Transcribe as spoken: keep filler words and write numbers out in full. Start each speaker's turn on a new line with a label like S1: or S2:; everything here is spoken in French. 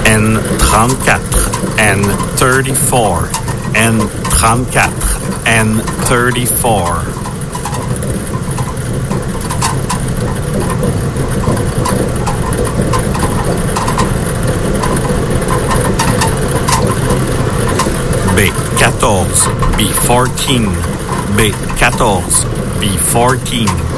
S1: N trente-quatre, N thirty-four, N trente-quatre, N thirty-four. B fourteen, B fourteen, B fourteen, B fourteen.